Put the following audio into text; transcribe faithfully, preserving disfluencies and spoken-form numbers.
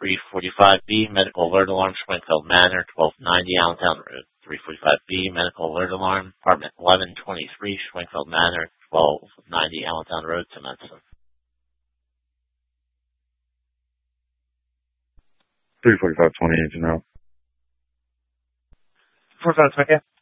three forty-five B, medical alert alarm, Springfield Manor, twelve ninety Allentown Road. three forty-five B, medical alert alarm, apartment eleven twenty-three, Springfield Manor, twelve ninety Allentown Road, Temecula. three forty-five twenty-eight, you know. four five, okay.